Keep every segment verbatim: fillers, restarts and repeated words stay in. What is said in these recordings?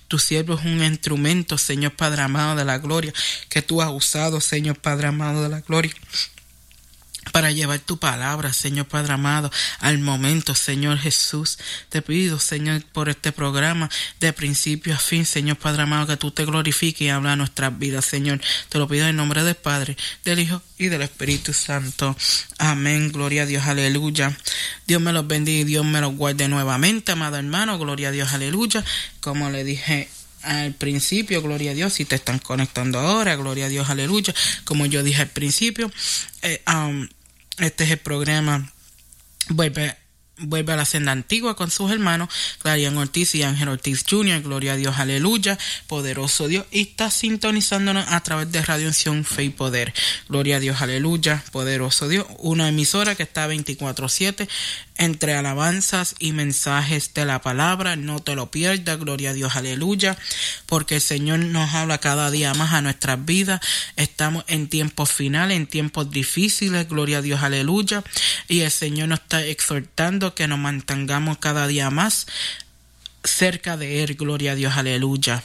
Tu siervo es un instrumento, Señor Padre amado de la gloria, que tú has usado, Señor Padre amado de la gloria, para llevar tu palabra, Señor Padre amado, al momento, Señor Jesús. Te pido, Señor, por este programa, de principio a fin, Señor Padre amado, que tú te glorifiques y habla a nuestras vidas, Señor. Te lo pido en nombre del Padre, del Hijo y del Espíritu Santo. Amén, gloria a Dios, aleluya. Dios me los bendiga y Dios me los guarde nuevamente, amado hermano, gloria a Dios, aleluya. Como le dije al principio, gloria a Dios, si te están conectando ahora, gloria a Dios, aleluya. Como yo dije al principio, eh, um, este es el programa Vuelve, Vuelve a la Senda Antigua con sus hermanos Clarian Ortiz y Ángel Ortiz junior Gloria a Dios, aleluya, poderoso Dios. Y está sintonizándonos a través de Radio Unción, Fe y Poder. Gloria a Dios, aleluya, poderoso Dios. Una emisora que está veinticuatro siete entre alabanzas y mensajes de la palabra. No te lo pierdas, gloria a Dios, aleluya, porque el Señor nos habla cada día más a nuestras vidas. Estamos en tiempos finales, en tiempos difíciles, gloria a Dios, aleluya, y el Señor nos está exhortando que nos mantengamos cada día más cerca de Él, gloria a Dios, aleluya.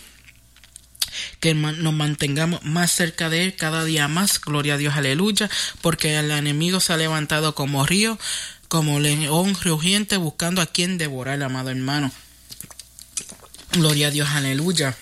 Que nos mantengamos más cerca de Él cada día más, gloria a Dios, aleluya, porque el enemigo se ha levantado como río, como león rugiente, buscando a quien devorar, amado hermano. Gloria a Dios, aleluya.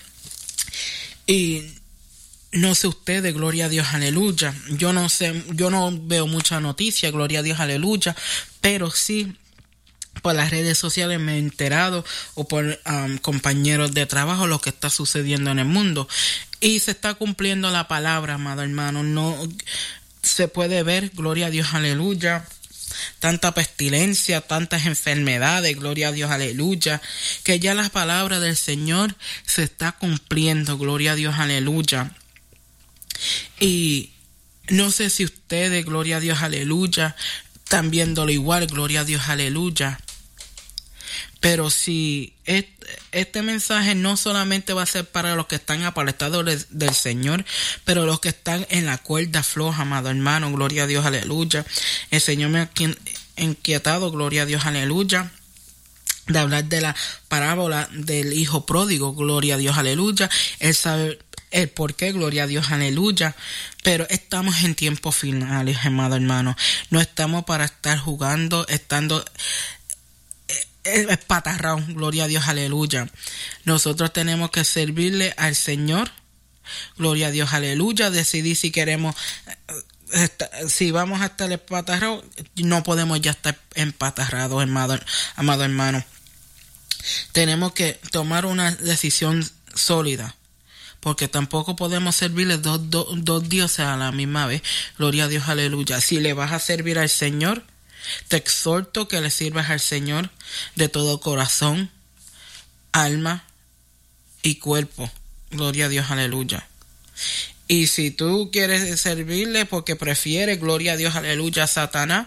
Y no sé ustedes, gloria a Dios, aleluya. Yo no sé, yo no veo mucha noticia, gloria a Dios, aleluya, pero sí por las redes sociales me he enterado, o por um, compañeros de trabajo, lo que está sucediendo en el mundo. Y se está cumpliendo la palabra, amado hermano. No se puede ver, gloria a Dios, aleluya, tanta pestilencia, tantas enfermedades, gloria a Dios, aleluya, que ya la palabra del Señor se está cumpliendo, gloria a Dios, aleluya. Y no sé si ustedes, gloria a Dios, aleluya, están viéndolo igual, gloria a Dios, aleluya. Pero si este, este mensaje no solamente va a ser para los que están apartados de, del Señor, pero los que están en la cuerda floja, amado hermano, gloria a Dios, aleluya. El Señor me ha inquietado, gloria a Dios, aleluya, de hablar de la parábola del hijo pródigo, gloria a Dios, aleluya. Él sabe el por qué, gloria a Dios, aleluya. Pero estamos en tiempos finales, amado hermano. No estamos para estar jugando, estando espatarrado, gloria a Dios, aleluya. Nosotros tenemos que servirle al Señor, gloria a Dios, aleluya. Decidir si queremos, si vamos a estar espatarrados, no podemos ya estar empatarrados, amado, amado hermano. Tenemos que tomar una decisión sólida, porque tampoco podemos servirle dos, dos, dos dioses a la misma vez, gloria a Dios, aleluya. Si le vas a servir al Señor, te exhorto que le sirvas al Señor de todo corazón, alma y cuerpo, gloria a Dios, aleluya. Y si tú quieres servirle porque prefieres, gloria a Dios, aleluya, a Satanás,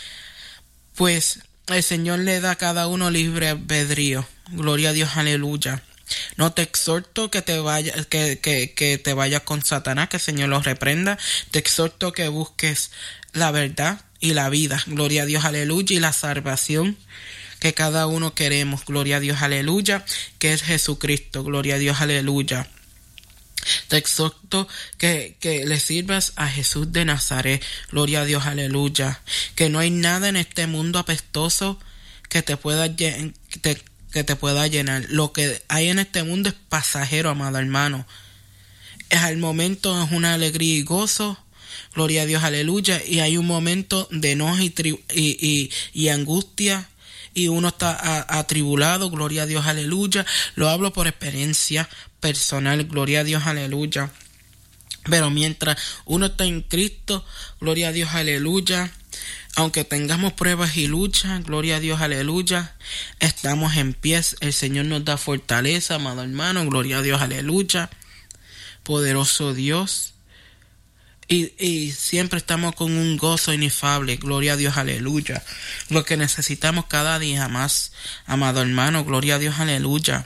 pues el Señor le da a cada uno libre albedrío, gloria a Dios, aleluya. No te exhorto que te vayas, que, que, que te vayas con Satanás, que el Señor los reprenda. Te exhorto que busques la verdad y la vida, gloria a Dios, aleluya, y la salvación que cada uno queremos, gloria a Dios, aleluya, que es Jesucristo, gloria a Dios, aleluya. Te exhorto que, que le sirvas a Jesús de Nazaret, gloria a Dios, aleluya, que no hay nada en este mundo apestoso que te pueda que te, que te pueda llenar. Lo que hay en este mundo es pasajero, amado hermano. Es al momento, es una alegría y gozo, gloria a Dios, aleluya, y hay un momento de enojo y, tri- y, y, y angustia, y uno está atribulado, gloria a Dios, aleluya. Lo hablo por experiencia personal, gloria a Dios, aleluya. Pero mientras uno está en Cristo, gloria a Dios, aleluya, aunque tengamos pruebas y luchas, gloria a Dios, aleluya, estamos en pie. El Señor nos da fortaleza, amado hermano, gloria a Dios, aleluya, poderoso Dios. Y, y siempre estamos con un gozo inefable, gloria a Dios, aleluya. Lo que necesitamos cada día más, amado hermano, gloria a Dios, aleluya.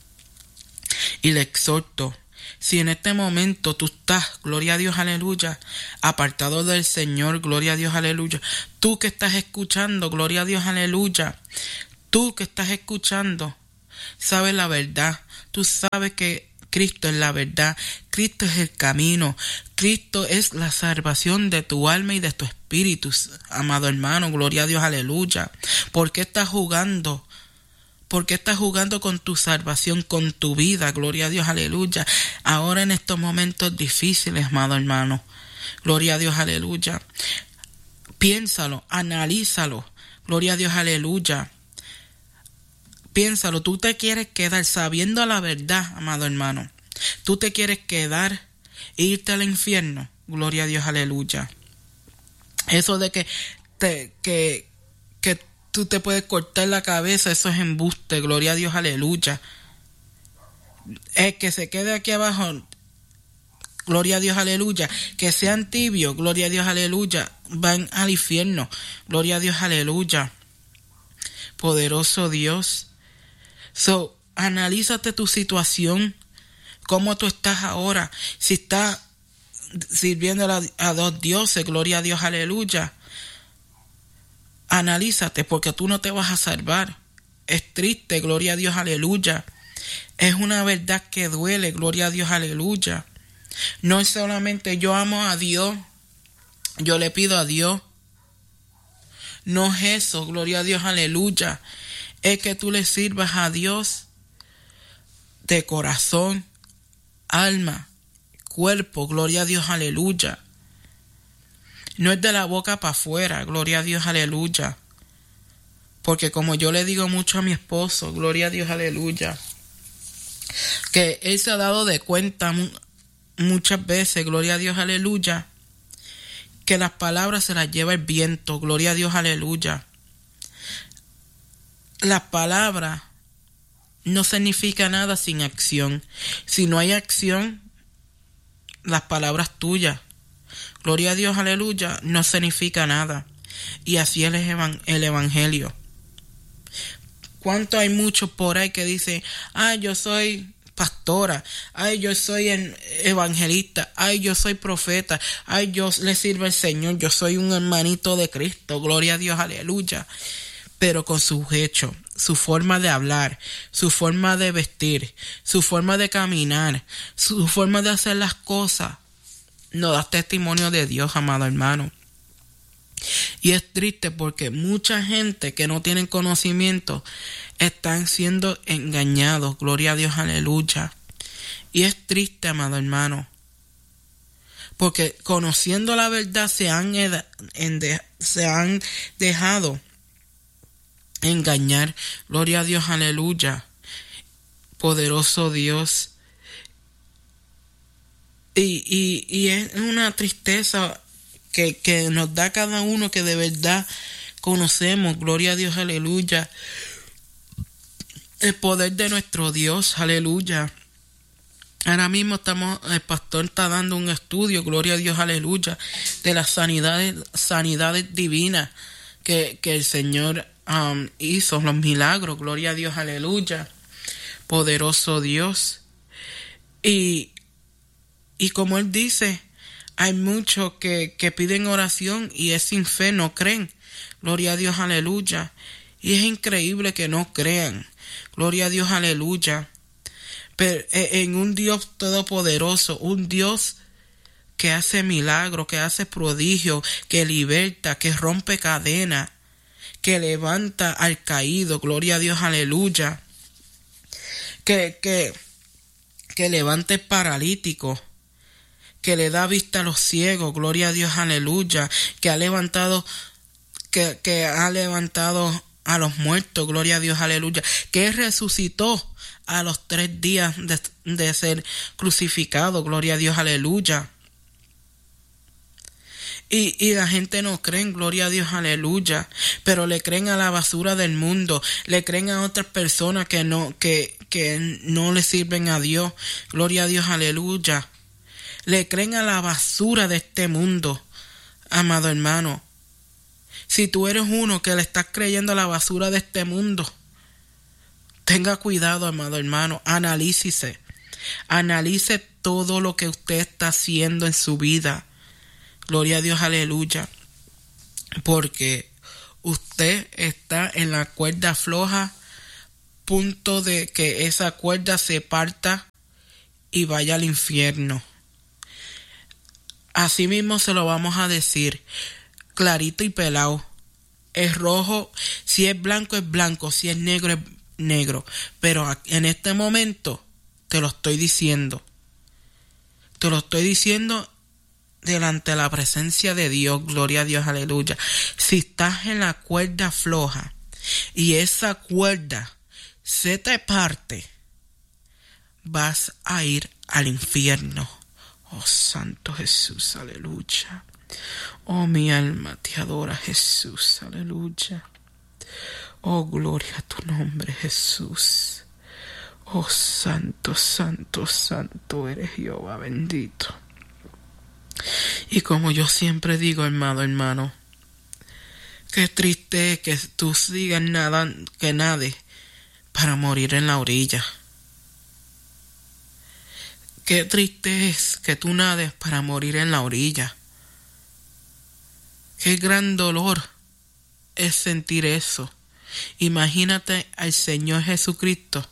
Y le exhorto, si en este momento tú estás, gloria a Dios, aleluya, apartado del Señor, gloria a Dios, aleluya. Tú que estás escuchando, gloria a Dios, aleluya. Tú que estás escuchando, sabes la verdad, tú sabes que Cristo es la verdad, Cristo es el camino, Cristo es la salvación de tu alma y de tu espíritu, amado hermano, gloria a Dios, aleluya. ¿Por qué estás jugando? ¿Por qué estás jugando con tu salvación, con tu vida? Gloria a Dios, aleluya. Ahora en estos momentos difíciles, amado hermano, gloria a Dios, aleluya. Piénsalo, analízalo, gloria a Dios, aleluya. Piénsalo, tú te quieres quedar sabiendo la verdad, amado hermano. Tú te quieres quedar e irte al infierno. Gloria a Dios, aleluya. Eso de que te, que, que tú te puedes cortar la cabeza, eso es embuste. Gloria a Dios, aleluya. El que se quede aquí abajo, gloria a Dios, aleluya. Que sean tibios, gloria a Dios, aleluya. Van al infierno. Gloria a Dios, aleluya. Poderoso Dios. So, analízate tu situación, cómo tú estás ahora, si estás sirviendo a, a dos dioses, gloria a Dios, aleluya. Analízate, porque tú no te vas a salvar. Es triste, gloria a Dios, aleluya. Es una verdad que duele, gloria a Dios, aleluya. No es solamente yo amo a Dios, yo le pido a Dios. No es eso, gloria a Dios, aleluya. Es que tú le sirvas a Dios de corazón, alma, cuerpo, gloria a Dios, aleluya. No es de la boca para afuera, gloria a Dios, aleluya. Porque como yo le digo mucho a mi esposo, gloria a Dios, aleluya, que él se ha dado de cuenta muchas veces, gloria a Dios, aleluya, que las palabras se las lleva el viento, gloria a Dios, aleluya. Las palabras no significa nada sin acción. Si no hay acción, las palabras tuyas, gloria a Dios, aleluya, no significa nada. Y así es el evangelio. ¿Cuánto hay muchos por ahí que dicen, ah, yo soy pastora, ay, yo soy evangelista, ay, yo soy profeta, ay, yo le sirvo al Señor, yo soy un hermanito de Cristo, gloria a Dios, aleluya. Pero con sus hechos, su forma de hablar, su forma de vestir, su forma de caminar, su forma de hacer las cosas, no da testimonio de Dios, amado hermano. Y es triste porque mucha gente que no tienen conocimiento están siendo engañados, gloria a Dios, aleluya. Y es triste, amado hermano, porque conociendo la verdad se han, ed- en de- se han dejado engañar, gloria a Dios, aleluya, poderoso Dios. Y, y, y es una tristeza que, que nos da cada uno que de verdad conocemos, gloria a Dios, aleluya, el poder de nuestro Dios, aleluya. Ahora mismo estamos, el pastor está dando un estudio, gloria a Dios, aleluya, de las sanidades, sanidades divinas que, que el Señor Um, hizo, los milagros, gloria a Dios, aleluya, poderoso Dios. Y, y como él dice, hay muchos que, que piden oración y es sin fe, no creen, gloria a Dios, aleluya. Y es increíble que no crean, gloria a Dios, aleluya. Pero en un Dios todopoderoso, un Dios que hace milagros, que hace prodigios, que liberta, que rompe cadenas, que levanta al caído, gloria a Dios, aleluya, que, que, que levanta el paralítico, que le da vista a los ciegos, gloria a Dios, aleluya, que ha levantado, que, que ha levantado a los muertos, gloria a Dios, aleluya, que resucitó a los tres días de, de ser crucificado, gloria a Dios, aleluya. Y, y la gente no cree, gloria a Dios, aleluya, pero le creen a la basura del mundo, le creen a otras personas que no, que, que no le sirven a Dios, gloria a Dios, aleluya. Le creen a la basura de este mundo, amado hermano. Si tú eres uno que le estás creyendo a la basura de este mundo, tenga cuidado, amado hermano, analícese, analice todo lo que usted está haciendo en su vida. Gloria a Dios, aleluya, porque usted está en la cuerda floja punto de que esa cuerda se parta y vaya al infierno. Así mismo se lo vamos a decir, clarito y pelado. Es rojo, si es blanco es blanco, si es negro es negro. Pero en este momento te lo estoy diciendo. Te lo estoy diciendo delante de la presencia de Dios, gloria a Dios, aleluya. Si estás en la cuerda floja y esa cuerda se te parte, vas a ir al infierno. Oh Santo Jesús, aleluya. Oh, mi alma te adora, Jesús, aleluya. Oh, gloria a tu nombre, Jesús. Oh, santo, santo, santo eres Jehová, bendito. Y como yo siempre digo, hermano, hermano, qué triste es que tú sigas nada, que nade para morir en la orilla. Qué triste es que tú nades para morir en la orilla. Qué gran dolor es sentir eso. Imagínate al Señor Jesucristo,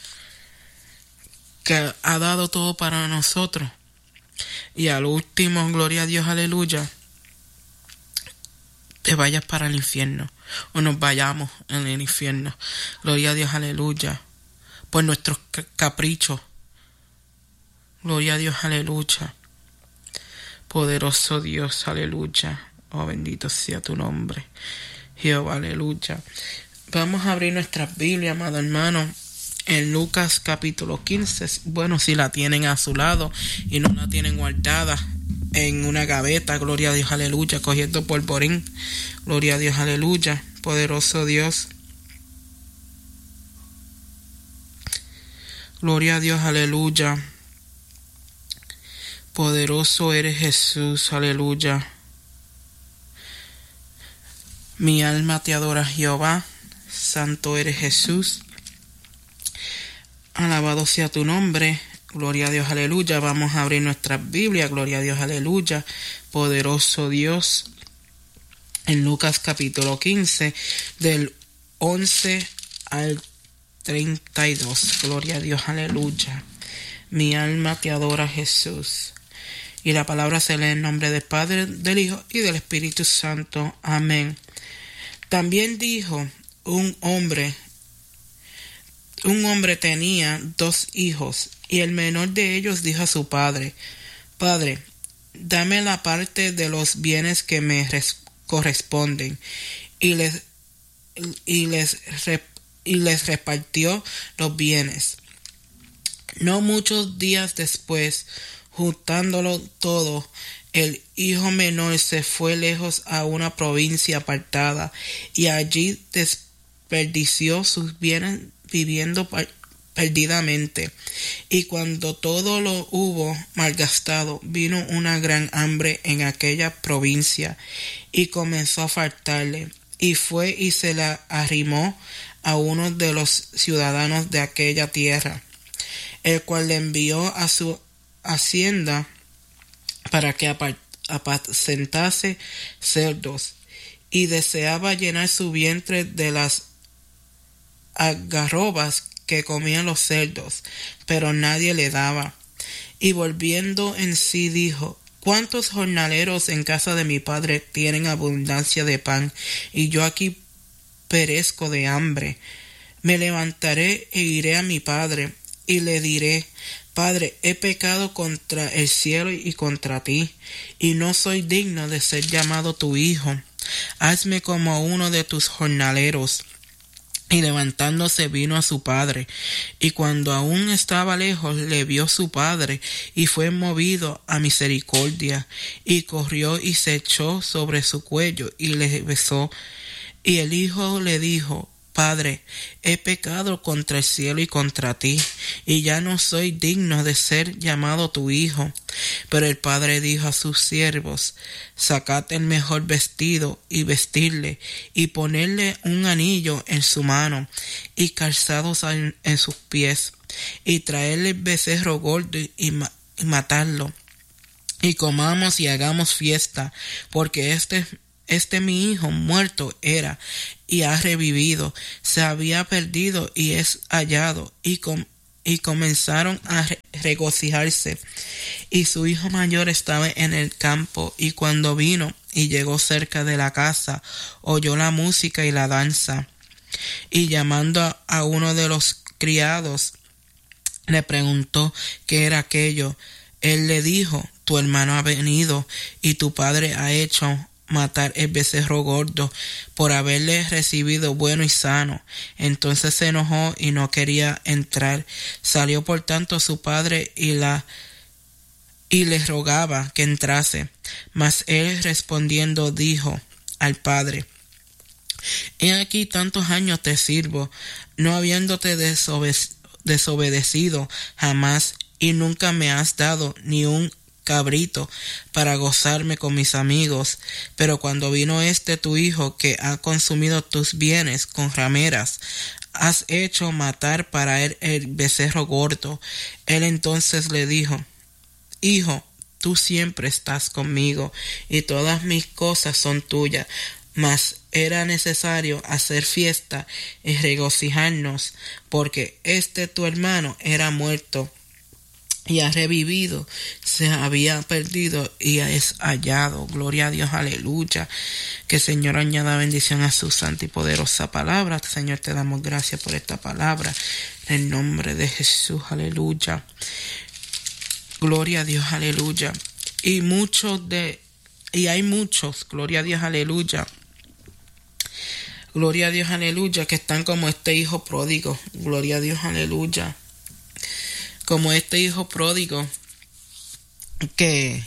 que ha dado todo para nosotros, y al último, gloria a Dios, aleluya, te vayas para el infierno, o nos vayamos en el infierno, gloria a Dios, aleluya, por nuestros caprichos, gloria a Dios, aleluya, poderoso Dios, aleluya, oh bendito sea tu nombre, Jehová, aleluya. Vamos a abrir nuestra Biblia, amado hermano, en Lucas capítulo quince, bueno, si la tienen a su lado y no la tienen guardada en una gaveta, gloria a Dios, aleluya, cogiendo polvorín, gloria a Dios, aleluya, poderoso Dios, gloria a Dios, aleluya, poderoso eres Jesús, aleluya, mi alma te adora, Jehová, santo eres Jesús, alabado sea tu nombre, gloria a Dios, aleluya. Vamos a abrir nuestra Biblia, gloria a Dios, aleluya, poderoso Dios, en Lucas capítulo quince, del once al treinta y dos, gloria a Dios, aleluya. Mi alma te adora, Jesús. Y la palabra se lee en nombre del Padre, del Hijo y del Espíritu Santo. Amén. También dijo un hombre, un hombre tenía dos hijos, y el menor de ellos dijo a su padre: Padre, dame la parte de los bienes que me res- corresponden. Y les, y les, rep- y les repartió los bienes. No muchos días después, juntándolo todo, el hijo menor se fue lejos a una provincia apartada, y allí desperdició sus bienes viviendo perdidamente. Y cuando todo lo hubo malgastado, vino una gran hambre en aquella provincia, y comenzó a faltarle, y fue y se la arrimó a uno de los ciudadanos de aquella tierra, el cual le envió a su hacienda para que apacentase cerdos, y deseaba llenar su vientre de las algarrobas que comían los cerdos, pero nadie le daba. Y volviendo en sí dijo: ¿Cuántos jornaleros en casa de mi padre tienen abundancia de pan, y yo aquí perezco de hambre? Me levantaré e iré a mi padre, y le diré: Padre, he pecado contra el cielo y contra ti, y no soy digno de ser llamado tu hijo. Hazme como uno de tus jornaleros. Y levantándose vino a su padre, y cuando aún estaba lejos le vio su padre, y fue movido a misericordia, y corrió y se echó sobre su cuello, y le besó. Y el hijo le dijo: Padre, he pecado contra el cielo y contra ti, y ya no soy digno de ser llamado tu hijo. Pero el padre dijo a sus siervos: Sacad el mejor vestido y vestirle, y ponerle un anillo en su mano, y calzados en, en sus pies, y traerle el becerro gordo y, ma- y matarlo. Y comamos y hagamos fiesta, porque este este mi hijo muerto era y ha revivido, se había perdido y es hallado. Y, com- y comenzaron a re- regocijarse. Y su hijo mayor estaba en el campo, y cuando vino y llegó cerca de la casa, oyó la música y la danza. Y llamando a, a uno de los criados, le preguntó qué era aquello. Él le dijo: tu hermano ha venido y tu padre ha hecho matar el becerro gordo por haberle recibido bueno y sano. Entonces se enojó y no quería entrar. Salió por tanto su padre y la y le rogaba que entrase. Mas él respondiendo dijo al padre: he aquí tantos años te sirvo, no habiéndote desobedecido desobedecido jamás, y nunca me has dado ni un cabrito para gozarme con mis amigos. Pero cuando vino este tu hijo, que ha consumido tus bienes con rameras, has hecho matar para él el becerro gordo. Él entonces le dijo: hijo, tú siempre estás conmigo, y todas mis cosas son tuyas. Mas era necesario hacer fiesta y regocijarnos, porque este tu hermano era muerto y ha revivido, se había perdido y es hallado. Gloria a Dios, aleluya. Que el Señor añada bendición a su santa y poderosa palabra. Señor, te damos gracias por esta palabra, en el nombre de Jesús, aleluya. Gloria a Dios, aleluya. Y muchos de, y hay muchos, gloria a Dios, aleluya. Gloria a Dios, aleluya, que están como este hijo pródigo. Gloria a Dios, aleluya. Como este hijo pródigo que,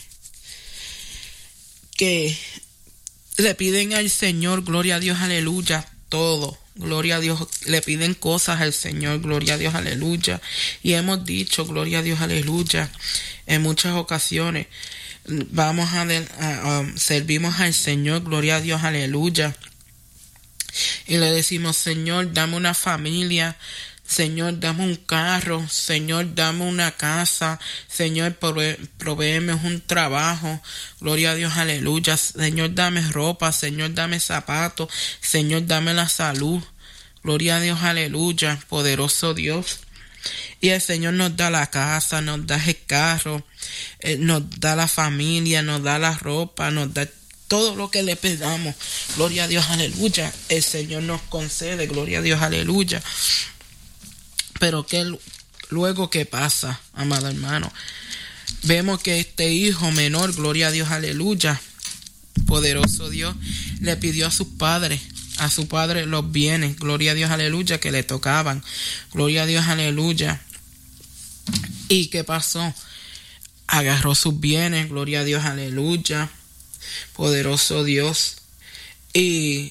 que le piden al Señor, gloria a Dios, aleluya, todo. Gloria a Dios, le piden cosas al Señor, gloria a Dios, aleluya. Y hemos dicho, gloria a Dios, aleluya, en muchas ocasiones, vamos a, de, a, a servimos al Señor, gloria a Dios, aleluya. Y le decimos: Señor, dame una familia, Señor, dame un carro, Señor, dame una casa, Señor, prove- provéeme un trabajo, gloria a Dios, aleluya, Señor, dame ropa, Señor, dame zapatos, Señor, dame la salud, gloria a Dios, aleluya, poderoso Dios. Y el Señor nos da la casa, nos da el carro, eh, nos da la familia, nos da la ropa, nos da todo lo que le pedamos. Gloria a Dios, aleluya. El Señor nos concede, gloria a Dios, aleluya. Pero que luego, ¿qué pasa, amado hermano? Vemos que este hijo menor, gloria a Dios, aleluya, poderoso Dios, le pidió a sus padres, a su padre los bienes, gloria a Dios, aleluya, que le tocaban. Gloria a Dios, aleluya. ¿Y qué pasó? Agarró sus bienes, gloria a Dios, aleluya, poderoso Dios, y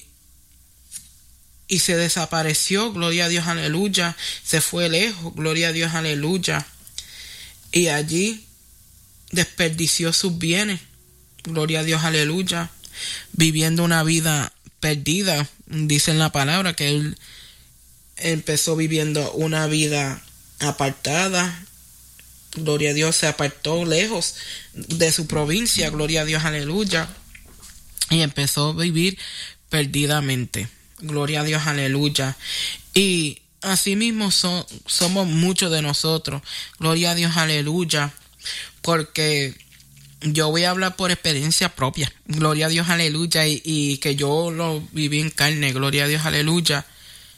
y se desapareció, gloria a Dios, aleluya, se fue lejos, gloria a Dios, aleluya, y allí desperdició sus bienes, gloria a Dios, aleluya, viviendo una vida perdida. Dice en la palabra que él empezó viviendo una vida apartada, gloria a Dios, se apartó lejos de su provincia, gloria a Dios, aleluya, y empezó a vivir perdidamente, gloria a Dios, aleluya. Y asimismo so, somos muchos de nosotros, gloria a Dios, aleluya, porque yo voy a hablar por experiencia propia, gloria a Dios, aleluya, y, y que yo lo viví en carne, gloria a Dios, aleluya,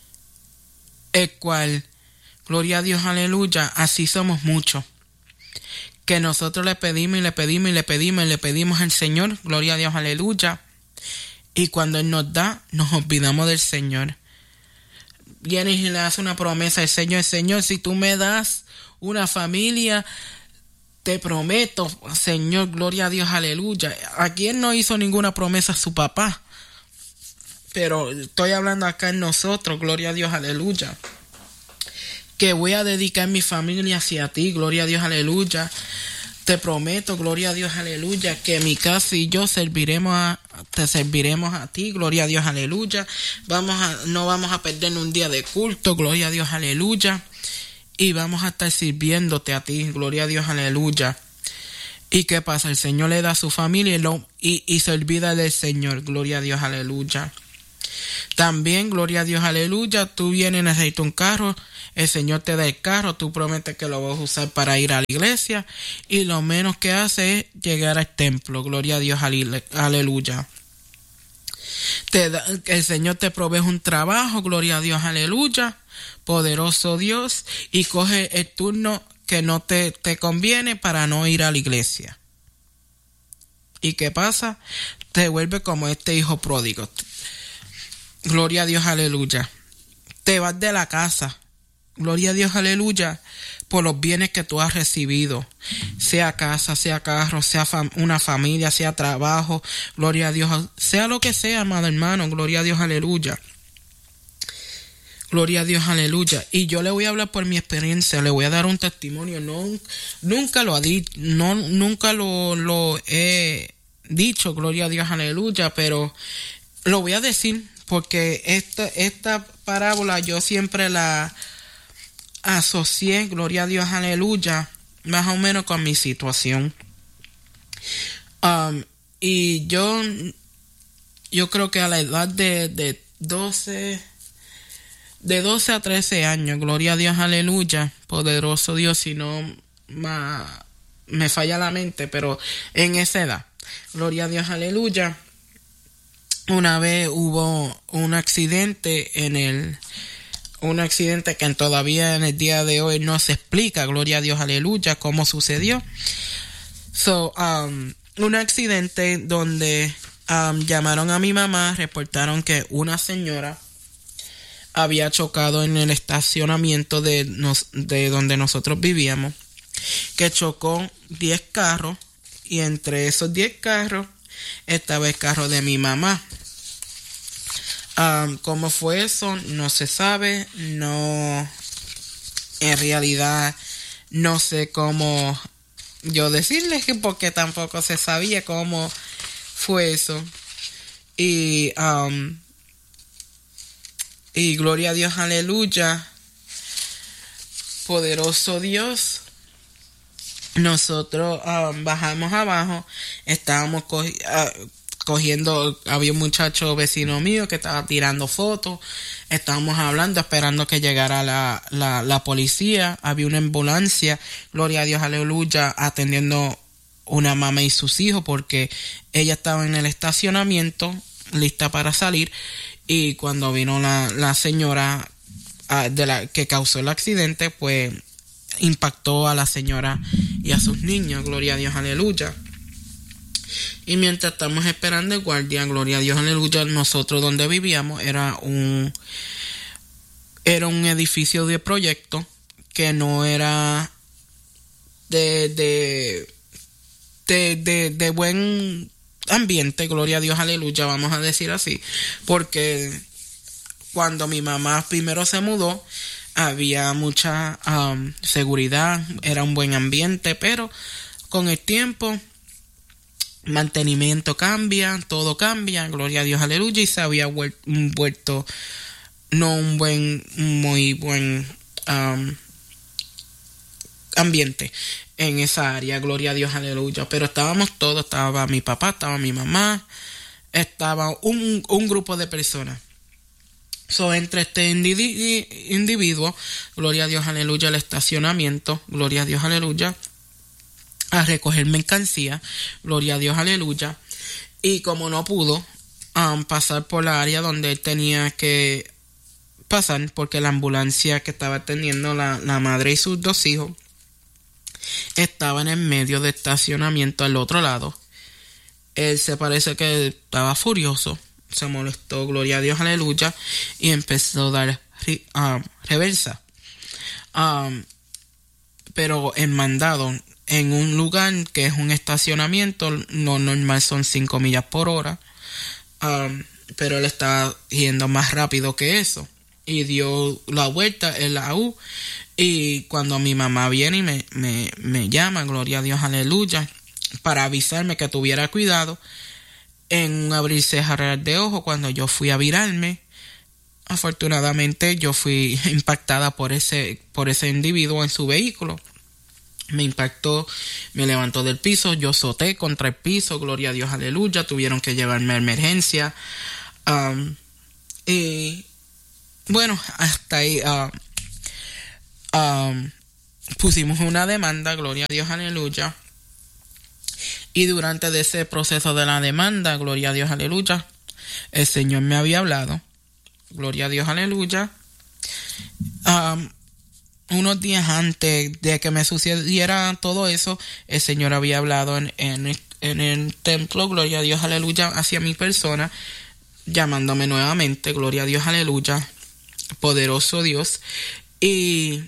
el cual, gloria a Dios, aleluya, así somos muchos, que nosotros le pedimos y le pedimos y le pedimos y le pedimos al Señor, gloria a Dios, aleluya, y cuando Él nos da, nos olvidamos del Señor. Viene y le hace una promesa al Señor: Señor, si tú me das una familia, te prometo, Señor, gloria a Dios, aleluya. ¿A quién no hizo ninguna promesa a su papá? Pero estoy hablando acá en nosotros, gloria a Dios, aleluya, que voy a dedicar mi familia hacia ti, gloria a Dios, aleluya. Te prometo, gloria a Dios, aleluya, que mi casa y yo serviremos a, te serviremos a ti, gloria a Dios, aleluya. Vamos a, no vamos a perder un día de culto, gloria a Dios, aleluya. Y vamos a estar sirviéndote a ti, gloria a Dios, aleluya. ¿Y qué pasa? El Señor le da a su familia y lo, y, y se olvida del Señor. Gloria a Dios, aleluya. También, gloria a Dios, aleluya, tú vienes, necesitas un carro, el Señor te da el carro, tú prometes que lo vas a usar para ir a la iglesia y lo menos que hace es llegar al templo. Gloria a Dios, aleluya. Te da, el Señor te provee un trabajo, gloria a Dios, aleluya, poderoso Dios, y coge el turno que no te, te conviene para no ir a la iglesia. ¿Y qué pasa? Te vuelve como este hijo pródigo. Gloria a Dios, aleluya. Te vas de la casa. Gloria a Dios, aleluya, por los bienes que tú has recibido. Sea casa, sea carro, sea fam- una familia, sea trabajo. Gloria a Dios, sea lo que sea, amado hermano. Gloria a Dios, aleluya. Gloria a Dios, aleluya. Y yo le voy a hablar por mi experiencia, le voy a dar un testimonio. No, nunca lo ha dicho, no, nunca lo, lo he dicho, gloria a Dios, aleluya, pero lo voy a decir porque esta, esta parábola yo siempre la asocié, gloria a Dios, aleluya, más o menos con mi situación. Um, y yo, yo creo que a la edad de, de doce, de doce a trece años, gloria a Dios, aleluya, poderoso Dios, si no ma, me falla la mente, pero en esa edad, gloria a Dios, aleluya, una vez hubo un accidente en el, un accidente que todavía en el día de hoy no se explica, gloria a Dios, aleluya, cómo sucedió. So, um, un accidente donde um, llamaron a mi mamá, reportaron que una señora había chocado en el estacionamiento de, nos, de donde nosotros vivíamos, que chocó diez carros y entre esos diez carros estaba el carro de mi mamá. Um, ¿Cómo fue eso? No se sabe, no, en realidad no sé cómo yo decirles porque tampoco se sabía cómo fue eso. Y, um, y gloria a Dios, aleluya, poderoso Dios. Nosotros um, bajamos abajo, estábamos cogi- uh, cogiendo, había un muchacho vecino mío que estaba tirando fotos, estábamos hablando, esperando que llegara la, la, la policía, había una ambulancia, gloria a Dios, aleluya, atendiendo una mamá y sus hijos porque ella estaba en el estacionamiento, lista para salir, y cuando vino la, la señora uh, de la que causó el accidente, pues impactó a la señora y a sus niños, gloria a Dios, aleluya. Y mientras estamos esperando el guardia, gloria a Dios, aleluya, nosotros donde vivíamos era un era un edificio de proyecto que no era de de de, de, de buen ambiente, gloria a Dios, aleluya, vamos a decir así, porque cuando mi mamá primero se mudó había mucha um, seguridad, era un buen ambiente, pero con el tiempo mantenimiento cambia, todo cambia, gloria a Dios, aleluya, y se había vuelto, vuelto no un buen, muy buen um, ambiente en esa área, gloria a Dios, aleluya, pero estábamos todos, estaba mi papá, estaba mi mamá, estaba un, un grupo de personas. So, entre este individuo, individuo, gloria a Dios, aleluya, el estacionamiento, gloria a Dios, aleluya, a recoger mercancía, gloria a Dios, aleluya, y como no pudo um, pasar por la área donde él tenía que pasar, porque la ambulancia que estaba atendiendo la, la madre y sus dos hijos estaban en medio de estacionamiento al otro lado, él se parece que estaba furioso, se molestó, gloria a Dios, aleluya, y empezó a dar um, reversa, um, pero en mandado en un lugar que es un estacionamiento, lo normal son cinco millas por hora, um, pero él estaba yendo más rápido que eso y dio la vuelta en la U, y cuando mi mamá viene y me, me, me llama, gloria a Dios, aleluya, para avisarme que tuviera cuidado, en un abrir y cerrar de ojo, cuando yo fui a virarme, afortunadamente yo fui impactada por ese, por ese individuo en su vehículo. Me impactó, me levantó del piso, yo azoté contra el piso, gloria a Dios, aleluya, tuvieron que llevarme a emergencia. Um, y bueno, hasta ahí uh, um, pusimos una demanda, gloria a Dios, aleluya. Y durante de ese proceso de la demanda, gloria a Dios, aleluya, el Señor me había hablado, gloria a Dios, aleluya. Um, unos días antes de que me sucediera todo eso, el Señor había hablado en, en, en el templo, gloria a Dios, aleluya, hacia mi persona, llamándome nuevamente, gloria a Dios, aleluya, poderoso Dios. Y,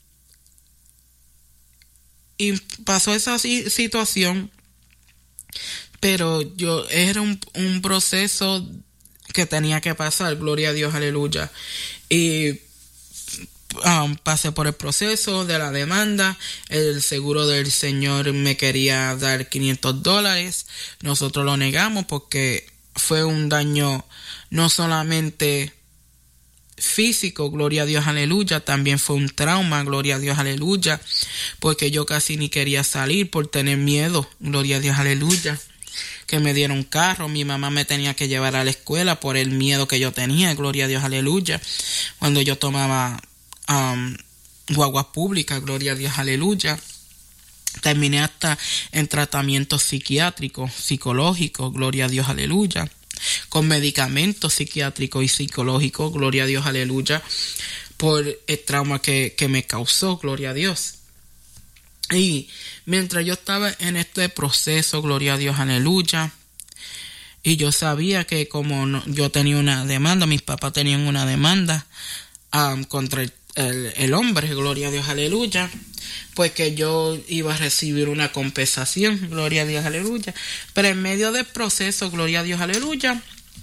y pasó esa situación, pero yo era un, un proceso que tenía que pasar, gloria a Dios, aleluya. Y Um, pasé por el proceso de la demanda. El seguro del Señor me quería dar quinientos dólares. Nosotros lo negamos porque fue un daño no solamente físico, gloria a Dios, aleluya, también fue un trauma, gloria a Dios, aleluya, porque yo casi ni quería salir por tener miedo, gloria a Dios, aleluya, que me dieron carro. Mi mamá me tenía que llevar a la escuela por el miedo que yo tenía, gloria a Dios, aleluya, cuando yo tomaba Um, guaguas públicas, gloria a Dios, aleluya. Terminé hasta en tratamiento psiquiátrico, psicológico, gloria a Dios, aleluya, con medicamentos psiquiátricos y psicológicos, gloria a Dios, aleluya, por el trauma que, que me causó, gloria a Dios. Y mientras yo estaba en este proceso, gloria a Dios, aleluya, y yo sabía que como no, yo tenía una demanda, mis papás tenían una demanda um, contra el El, el hombre, gloria a Dios, aleluya, pues que yo iba a recibir una compensación, gloria a Dios, aleluya, pero en medio del proceso, gloria a Dios, aleluya,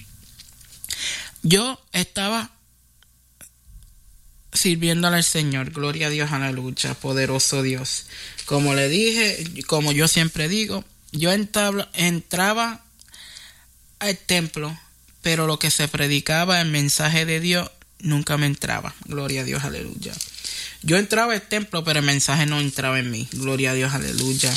yo estaba sirviéndole al Señor, gloria a Dios, aleluya, poderoso Dios. Como le dije, como yo siempre digo, yo entraba, entraba al templo, pero lo que se predicaba, el mensaje de Dios, nunca me entraba, gloria a Dios, aleluya. Yo entraba al templo, pero el mensaje no entraba en mí, gloria a Dios, aleluya.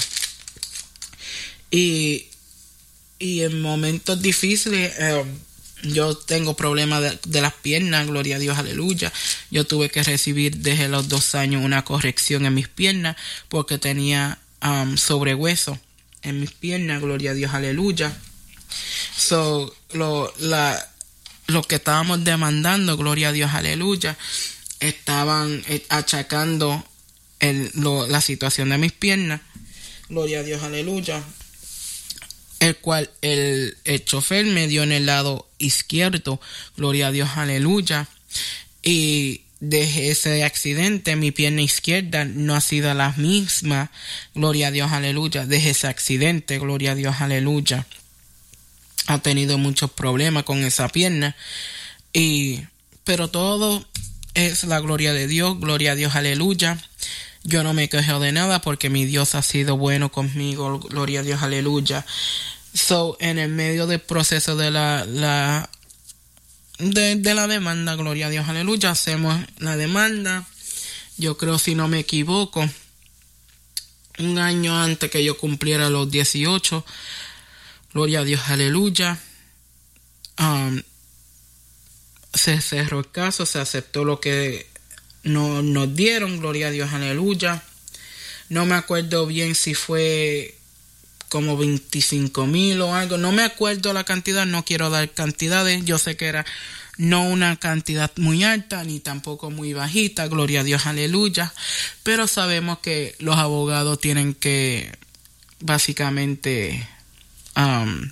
Y, y en momentos difíciles, eh, yo tengo problemas de, de las piernas, gloria a Dios, aleluya. Yo tuve que recibir desde los dos años una corrección en mis piernas, porque tenía um, sobrehueso en mis piernas, gloria a Dios, aleluya. So, lo, la... Los que estábamos demandando, gloria a Dios, aleluya, estaban achacando el, lo, la situación de mis piernas, gloria a Dios, aleluya, el cual el, el chofer me dio en el lado izquierdo, gloria a Dios, aleluya, y desde ese accidente mi pierna izquierda no ha sido la misma, gloria a Dios, aleluya, desde ese accidente, gloria a Dios, aleluya. Ha tenido muchos problemas con esa pierna, y pero todo es la gloria de Dios, gloria a Dios, aleluya. Yo no me quejo de nada porque mi Dios ha sido bueno conmigo, gloria a Dios, aleluya. So, en el medio del proceso de la, la de, de la demanda, gloria a Dios, aleluya, hacemos la demanda. Yo creo, si no me equivoco, un año antes que yo cumpliera los dieciocho, gloria a Dios, aleluya. Um, se cerró el caso, se aceptó lo que no, nos dieron, gloria a Dios, aleluya. No me acuerdo bien si fue como veinticinco mil o algo, no me acuerdo la cantidad, no quiero dar cantidades, yo sé que era no una cantidad muy alta ni tampoco muy bajita, gloria a Dios, aleluya, pero sabemos que los abogados tienen que básicamente Um,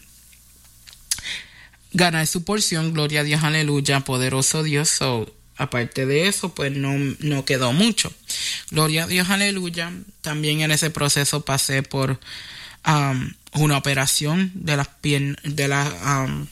ganar su porción, gloria a Dios, aleluya, poderoso Dios. So, aparte de eso, pues no, no quedó mucho, gloria a Dios, aleluya. También en ese proceso pasé por um, una operación de las piernas, de la um,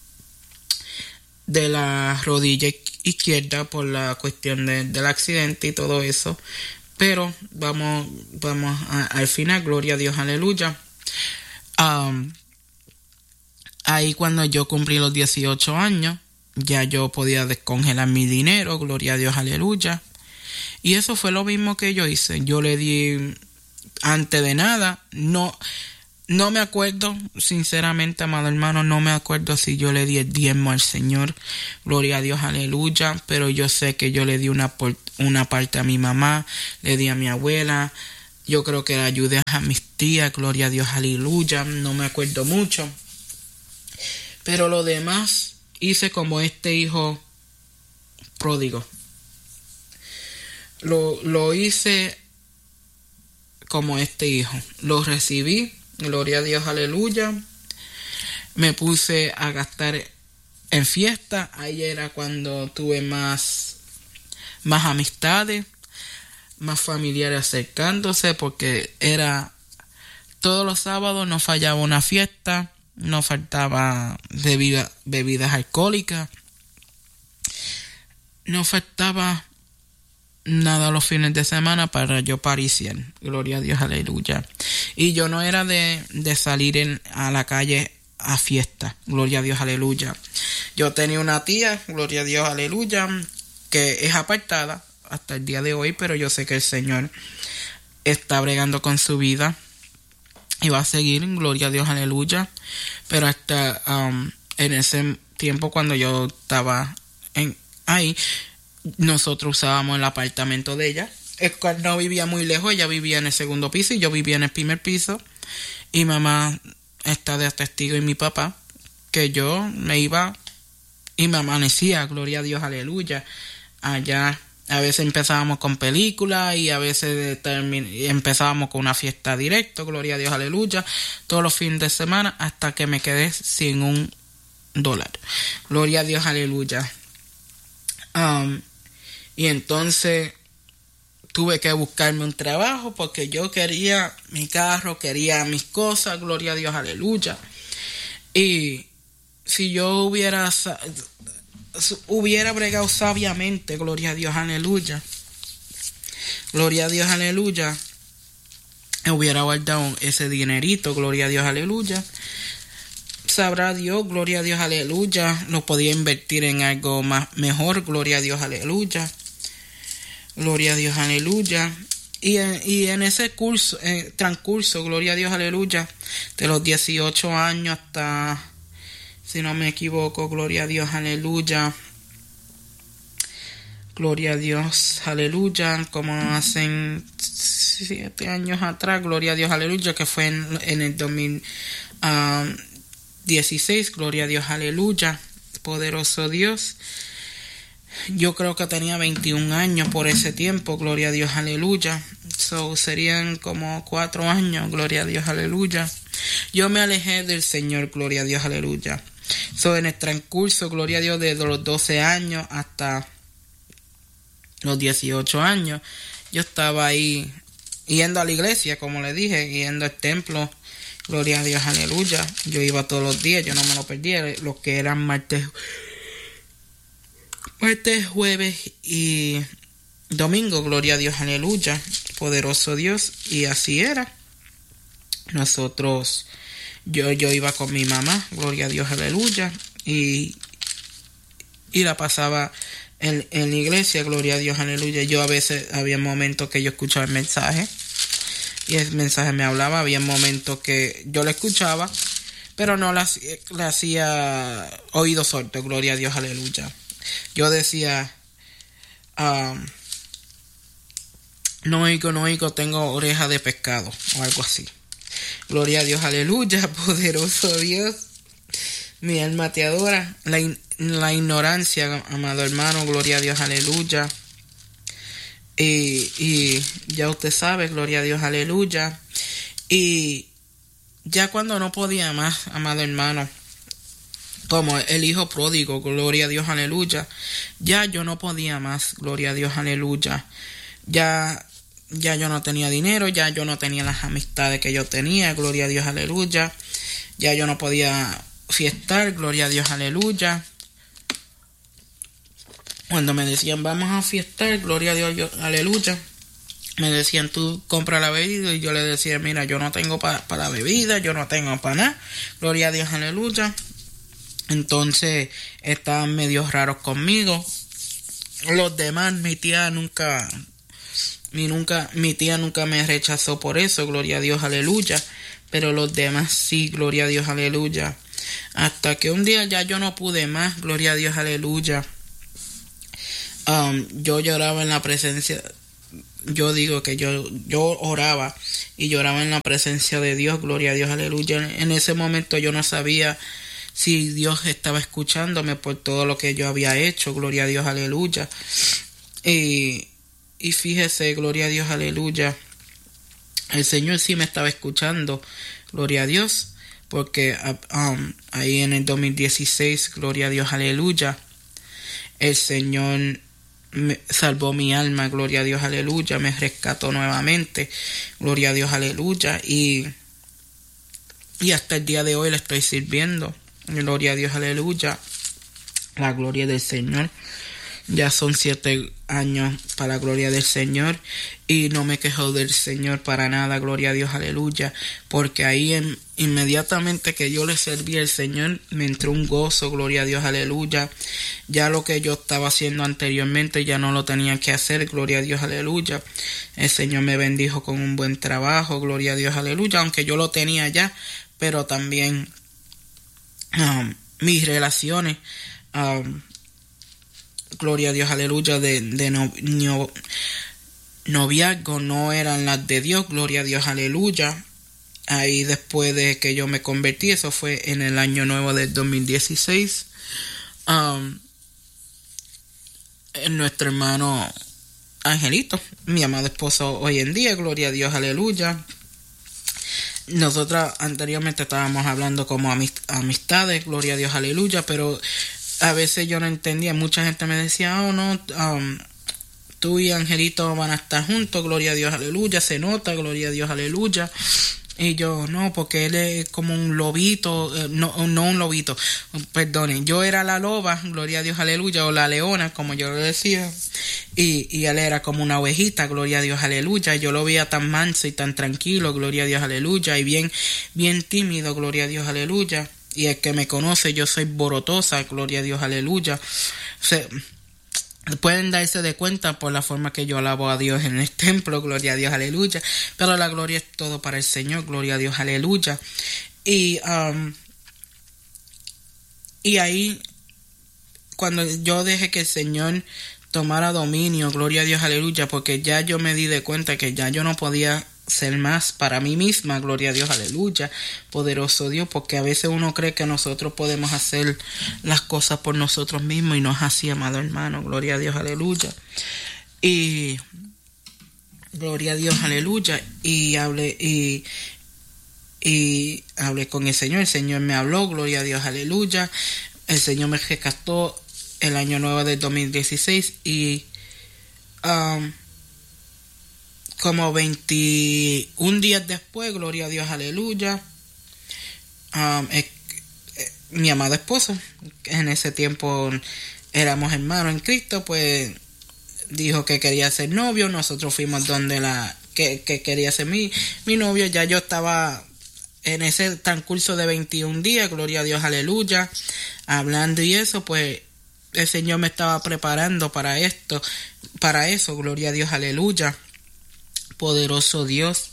de la rodilla izquierda por la cuestión de, del accidente y todo eso, pero vamos vamos a, al final, gloria a Dios, aleluya. Um, Ahí cuando yo cumplí los dieciocho años, ya yo podía descongelar mi dinero, gloria a Dios, aleluya. Y eso fue lo mismo que yo hice. Yo le di antes de nada, no, no me acuerdo, sinceramente, amado hermano, no me acuerdo si yo le di el diezmo al Señor, gloria a Dios, aleluya, pero yo sé que yo le di una, una parte a mi mamá, le di a mi abuela, yo creo que le ayudé a mis tías, gloria a Dios, aleluya, no me acuerdo mucho, pero lo demás hice como este hijo pródigo, lo, lo hice como este hijo, lo recibí, gloria a Dios, aleluya. Me puse a gastar en fiesta. Ahí era cuando tuve más, más amistades, más familiares acercándose, porque era todos los sábados no fallaba una fiesta, no faltaba bebida, bebidas alcohólicas, no faltaba nada los fines de semana para yo pariciar, gloria a Dios, aleluya. Y yo no era de, de salir en, a la calle a fiesta, gloria a Dios, aleluya. Yo tenía una tía, gloria a Dios, aleluya, que es apartada hasta el día de hoy, pero yo sé que el Señor está bregando con su vida y va a seguir, gloria a Dios, aleluya. Pero hasta um, en ese tiempo cuando yo estaba en, ahí, nosotros usábamos el apartamento de ella. El cual no vivía muy lejos, ella vivía en el segundo piso y yo vivía en el primer piso. Y mamá está de testigo y mi papá, que yo me iba y me amanecía, gloria a Dios, aleluya. Allá a veces empezábamos con películas y a veces termin- empezábamos con una fiesta directo, gloria a Dios, aleluya. Todos los fines de semana hasta que me quedé sin un dólar. Gloria a Dios, aleluya. Um, y entonces tuve que buscarme un trabajo porque yo quería mi carro, quería mis cosas, gloria a Dios, aleluya. Y si yo hubiera hubiera bregado sabiamente, gloria a Dios, aleluya, gloria a Dios, aleluya, hubiera guardado ese dinerito, gloria a Dios, aleluya. Sabrá Dios, gloria a Dios, aleluya, lo podía invertir en algo más mejor, gloria a Dios, aleluya. Gloria a Dios, aleluya. Y en, y en ese curso, eh, transcurso, gloria a Dios, aleluya, de los dieciocho años hasta, si no me equivoco, gloria a Dios, aleluya. Gloria a Dios, aleluya, como hacen siete años atrás, gloria a Dios, aleluya, que fue en, en el dos mil dieciséis, gloria a Dios, aleluya, poderoso Dios. Yo creo que tenía veintiún años por ese tiempo, gloria a Dios, aleluya. So, serían como cuatro años, gloria a Dios, aleluya. Yo me alejé del Señor, gloria a Dios, aleluya. So, en el transcurso, gloria a Dios, desde los doce años hasta los dieciocho años, yo estaba ahí yendo a la iglesia, como le dije, yendo al templo, gloria a Dios, aleluya. Yo iba todos los días, yo no me lo perdía, los que eran martes, martes, jueves y domingo, gloria a Dios, aleluya, poderoso Dios. Y así era. Nosotros, yo, yo iba con mi mamá, gloria a Dios, aleluya, y, y la pasaba en, en la iglesia, gloria a Dios, aleluya. Yo a veces, había momentos que yo escuchaba el mensaje, y el mensaje me hablaba, había momentos que yo lo escuchaba, pero no le hacía oído sordo, gloria a Dios, aleluya. Yo decía, um, no oigo, no oigo, tengo oreja de pescado, o algo así. Gloria a Dios, aleluya, poderoso Dios. Mi alma te adora. La, in, la ignorancia, amado hermano, gloria a Dios, aleluya. Y, y ya usted sabe, gloria a Dios, aleluya. Y ya cuando no podía más, amado hermano, como el hijo pródigo, gloria a Dios, aleluya, ya yo no podía más, gloria a Dios, aleluya. Ya, ya yo no tenía dinero, ya yo no tenía las amistades que yo tenía, gloria a Dios, aleluya. Ya yo no podía fiestar, gloria a Dios, aleluya. Cuando me decían, vamos a fiestar, gloria a Dios, yo, aleluya, me decían, tú compra la bebida, y yo le decía, mira, yo no tengo para pa la bebida, yo no tengo para nada, gloria a Dios, aleluya. Entonces estaban medio raros conmigo. Los demás, mi tía nunca mi, nunca, mi tía nunca me rechazó por eso, gloria a Dios, aleluya. Pero los demás sí, gloria a Dios, aleluya. Hasta que un día ya yo no pude más, gloria a Dios, aleluya. Um, yo lloraba en la presencia, yo digo que yo, yo oraba y lloraba en la presencia de Dios, gloria a Dios, aleluya. En ese momento yo no sabía si Dios estaba escuchándome por todo lo que yo había hecho, gloria a Dios, aleluya. Y, y fíjese, gloria a Dios, aleluya. El Señor sí me estaba escuchando, gloria a Dios, porque um, ahí en el dos mil dieciséis, gloria a Dios, aleluya, el Señor me salvó mi alma, gloria a Dios, aleluya, me rescató nuevamente, gloria a Dios, aleluya, y, y hasta el día de hoy le estoy sirviendo, gloria a Dios, aleluya, la gloria del Señor. Ya son siete años para la gloria del Señor y no me quejo del Señor para nada, gloria a Dios, aleluya, porque ahí en, inmediatamente que yo le serví al Señor me entró un gozo, gloria a Dios, aleluya. Ya lo que yo estaba haciendo anteriormente ya no lo tenía que hacer, gloria a Dios, aleluya. El Señor me bendijo con un buen trabajo, gloria a Dios, aleluya, aunque yo lo tenía ya, pero también um, mis relaciones um, gloria a Dios, aleluya, de, de no, no, noviazgo no eran las de Dios, gloria a Dios, aleluya. Ahí después de que yo me convertí, eso fue en el año nuevo del dos mil dieciséis, um, nuestro hermano Angelito, mi amado esposo hoy en día, gloria a Dios, aleluya. Nosotros anteriormente estábamos hablando como amist- amistades, gloria a Dios, aleluya, pero a veces yo no entendía, mucha gente me decía, oh no, um, tú y Angelito van a estar juntos, gloria a Dios, aleluya, se nota, gloria a Dios, aleluya. Y yo, no, porque él es como un lobito, eh, no, no un lobito, perdonen, yo era la loba, gloria a Dios, aleluya, o la leona, como yo lo decía, y, y él era como una ovejita, gloria a Dios, aleluya. Yo lo veía tan manso y tan tranquilo, gloria a Dios, aleluya, y bien, bien tímido, gloria a Dios, aleluya. Y el que me conoce, yo soy borotosa, gloria a Dios, aleluya. Se, pueden darse de cuenta por la forma que yo alabo a Dios en el templo, gloria a Dios, aleluya. Pero la gloria es todo para el Señor, gloria a Dios, aleluya. Y, um, y ahí, cuando yo dejé que el Señor tomara dominio, gloria a Dios, aleluya, porque ya yo me di de cuenta que ya yo no podía ser más para mí misma, gloria a Dios, aleluya, poderoso Dios, porque a veces uno cree que nosotros podemos hacer las cosas por nosotros mismos y no es así, amado hermano, gloria a Dios, aleluya. Y gloria a Dios, aleluya, y hablé y y hablé con el Señor, el Señor me habló, gloria a Dios, aleluya. El Señor me rescató el año nuevo del dos mil dieciséis y um, como veintiún días después, gloria a Dios, aleluya, um, eh, eh, mi amado esposo, en ese tiempo éramos hermanos en Cristo, pues dijo que quería ser novio. Nosotros fuimos donde la que, que quería ser mi, mi novio. Ya yo estaba en ese transcurso de veintiún días, gloria a Dios, aleluya, hablando y eso, pues el Señor me estaba preparando para esto, para eso, gloria a Dios, aleluya. Poderoso Dios.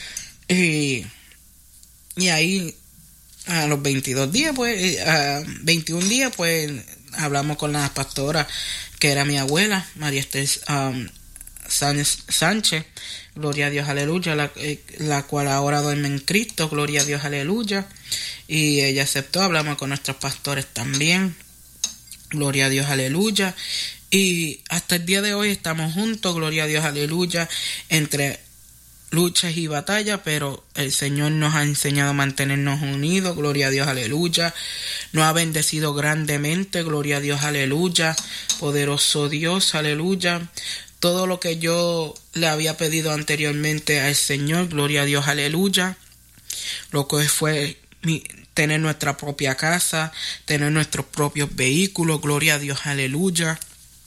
Y, y ahí a los veintidós días, pues, a veintiún días, pues, hablamos con la pastora, que era mi abuela, María Esther um, Sánchez, gloria a Dios, aleluya, la, eh, la cual ahora duerme en Cristo, gloria a Dios, aleluya. Y ella aceptó, hablamos con nuestros pastores también, gloria a Dios, aleluya. Y hasta el día de hoy estamos juntos, gloria a Dios, aleluya, entre luchas y batallas, pero el Señor nos ha enseñado a mantenernos unidos, gloria a Dios, aleluya. Nos ha bendecido grandemente, gloria a Dios, aleluya. Poderoso Dios, aleluya. Todo lo que yo le había pedido anteriormente al Señor, gloria a Dios, aleluya. Lo que fue mi, tener nuestra propia casa, tener nuestros propios vehículos, gloria a Dios, aleluya.